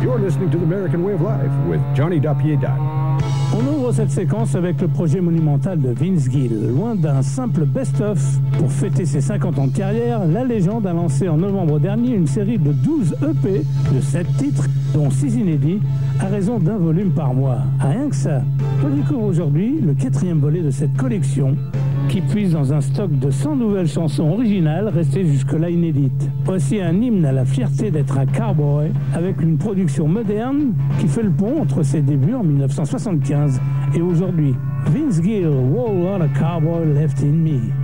You're listening to The American Way of Life with Johnny Dapieda. On ouvre cette séquence avec le projet monumental de Vince Gill. Loin d'un simple best-of, pour fêter ses 50 ans de carrière, la légende a lancé en novembre dernier une série de 12 EP de 7 titres, dont 6 inédits, à raison d'un volume par mois. Rien que ça. On découvre aujourd'hui le 4e volet de cette collection, qui puise dans un stock de 100 nouvelles chansons originales restées jusque-là inédites. Voici un hymne à la fierté d'être un cowboy, avec une production moderne qui fait le pont entre ses débuts en 1975 et aujourd'hui. Vince Gill, Whole Lotta Cowboy Left in Me.